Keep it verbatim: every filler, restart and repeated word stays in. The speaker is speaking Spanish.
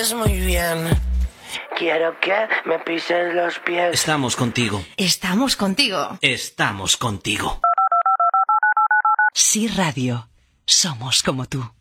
haces muy bien. Quiero que me pises los pies. Estamos contigo. Estamos contigo. Estamos contigo. Sí Radio. Somos como tú.